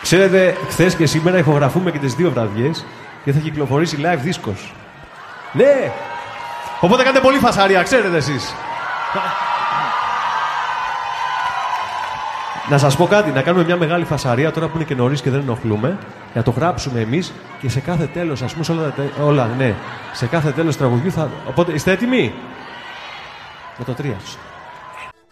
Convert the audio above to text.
Ξέρετε, χθες και σήμερα ηχογραφούμε και τις δύο βραδιές και θα κυκλοφορήσει live δίσκος. Ναι! Οπότε κάντε πολύ φασαρία, ξέρετε εσείς. Να σας πω κάτι, να κάνουμε μια μεγάλη φασαρία τώρα που είναι και νωρίς και δεν ενοχλούμε. Να το γράψουμε εμείς και σε κάθε τέλος, ας πούμε, σε όλα, ναι. Σε κάθε τέλος τραγουδιού θα... Οπότε, είστε έτοιμοι? Με το 3.